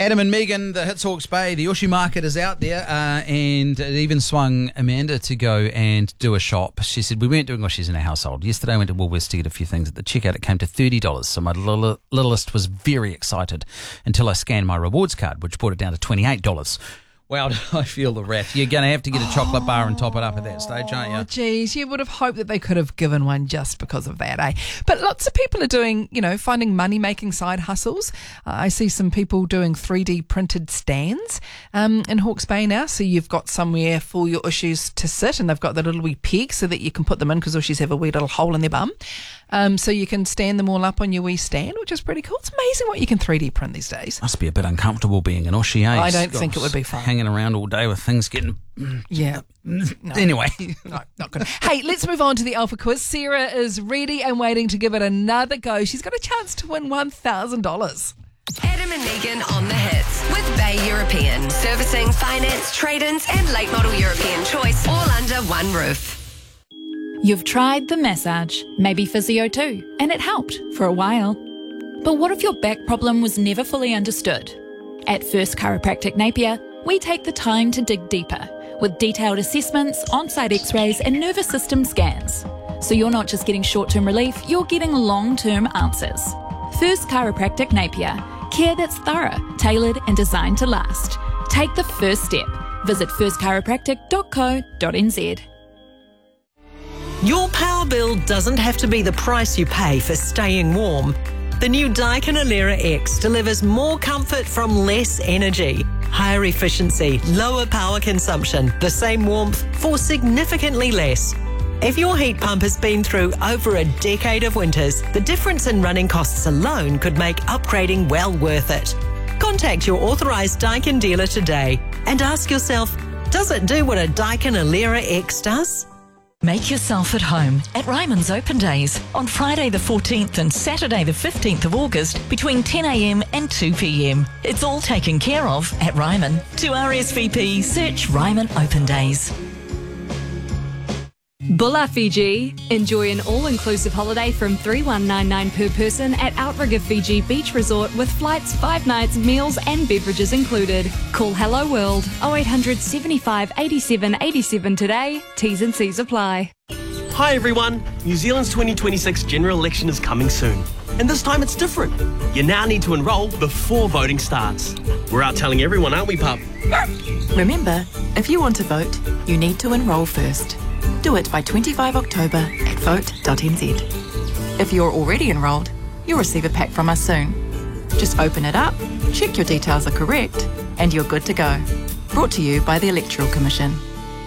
Adam and Megan, the Hits Hawke's Bay, the Ushi market is out there, and it even swung Amanda to go and do a shop. She said, we weren't doing Ushis in our household. Yesterday I went to Woolworths to get a few things. At the checkout it came to $30, so my littlest was very excited until I scanned my rewards card, which brought it down to $28. Wow, I feel the wrath. You're going to have to get a chocolate bar and top it up at that stage, aren't you? Oh, geez, you would have hoped that they could have given one just because of that, eh? But lots of people are doing, finding money-making side hustles. I see some people doing 3D printed stands in Hawke's Bay now. So you've got somewhere for your Ushis to sit, and they've got the little wee peg so that you can put them in, because Ushis have a wee little hole in their bum. So you can stand them all up on your wee stand, which is pretty cool. It's amazing what you can 3D print these days. Must be a bit uncomfortable being an Ushi, eh? I don't think it would be fun. Hanging around all day with things getting... Yeah. No. Anyway. No, not good. Hey, let's move on to the Alpha Quiz. Sarah is ready and waiting to give it another go. She's got a chance to win $1,000. Adam and Megan on the hits with Bay European. Servicing, finance, trade-ins and late model European choice all under one roof. You've tried the massage, maybe physio too, and it helped for a while. But what if your back problem was never fully understood? At First Chiropractic Napier, we take the time to dig deeper with detailed assessments, on-site x-rays and nervous system scans. So you're not just getting short-term relief, you're getting long-term answers. First Chiropractic Napier, care that's thorough, tailored and designed to last. Take the first step. Visit firstchiropractic.co.nz. Your power bill doesn't have to be the price you pay for staying warm. The new Daikin Alera X delivers more comfort from less energy, higher efficiency, lower power consumption, the same warmth for significantly less. If your heat pump has been through over a decade of winters, the difference in running costs alone could make upgrading well worth it. Contact your authorised Daikin dealer today and ask yourself, does it do what a Daikin Alera X does? Make yourself at home at Ryman's Open Days on Friday the 14th and Saturday the 15th of August between 10am and 2pm. It's all taken care of at Ryman. To RSVP, search Ryman Open Days. Bulla Fiji. Enjoy an all-inclusive holiday from $3,199 per person at Outrigger Fiji Beach Resort with flights, 5 nights, meals and beverages included. Call Hello World 0800 75 87 87 today. T's and C's apply. Hi everyone. New Zealand's 2026 general election is coming soon. And this time it's different. You now need to enrol before voting starts. We're out telling everyone, aren't we, pup? Remember, if you want to vote, you need to enrol first. Do it by 25 October at vote.nz. If you're already enrolled, you'll receive a pack from us soon. Just open it up, check your details are correct, and you're good to go. Brought to you by the Electoral Commission.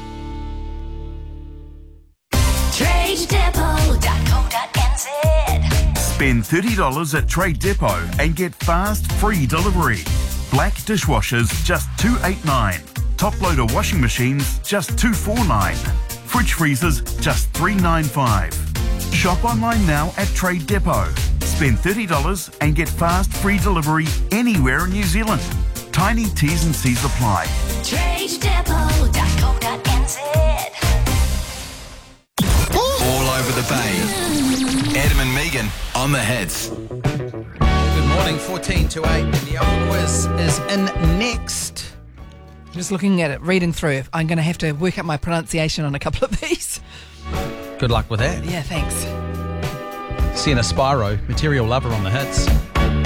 TradeDepot.co.nz. Spend $30 at Trade Depot and get fast, free delivery. Black dishwashers, just $289. Top loader washing machines, just $249. Fridge freezers, just $395. Shop online now at Trade Depot. Spend $30 and get fast, free delivery anywhere in New Zealand. Tiny T's and C's apply. TradeDepot.co.nz. All over the Bay. Adam and Megan on the hits. Good morning, 14 to 8, and the Alpha Quiz is in next. Just looking at it, reading through, I'm going to have to work out my pronunciation on a couple of these. Good luck with that. Yeah, thanks. Sienna Spyro, Material Lover on the hits.